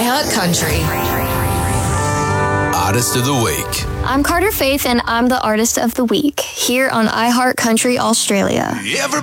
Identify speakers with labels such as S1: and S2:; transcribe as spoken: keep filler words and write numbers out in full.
S1: iHeart Country.
S2: Artist of the Week.
S3: I'm Carter Faith, and I'm the Artist of the Week here on iHeart Country Australia.
S2: Every